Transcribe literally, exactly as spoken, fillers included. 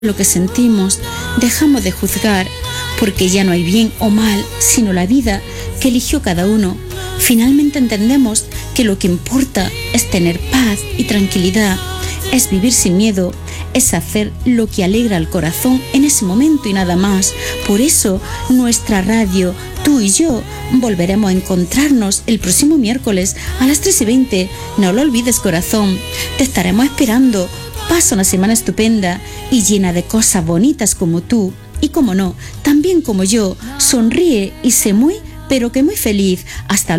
lo que sentimos, dejamos de juzgar, porque ya no hay bien o mal, sino la vida que eligió cada uno. Finalmente entendemos que lo que importa es tener paz y tranquilidad, es vivir sin miedo, es hacer lo que alegra al corazón en ese momento y nada más. Por eso, nuestra radio, tú y yo, volveremos a encontrarnos el próximo miércoles a las tres y veinte. No lo olvides, corazón, te estaremos esperando. Pasa una semana estupenda y llena de cosas bonitas como tú. Y como no, también como yo, sonríe y sé muy, pero que muy feliz. Hasta luego.